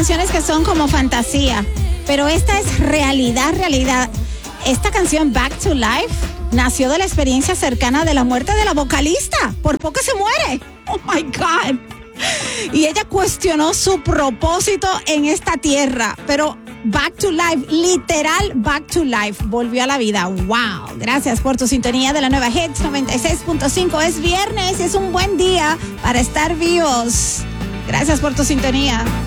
canciones que son como fantasía, pero esta es realidad. Esta canción Back to Life nació de la experiencia cercana de la muerte de la vocalista. Por poco se muere. Oh my God. Y ella cuestionó su propósito en esta tierra, pero Back to Life, literal Back to Life, volvió a la vida. Wow, gracias por tu sintonía de la nueva Hits 96.5. Es viernes y es un buen día para estar vivos. Gracias por tu sintonía.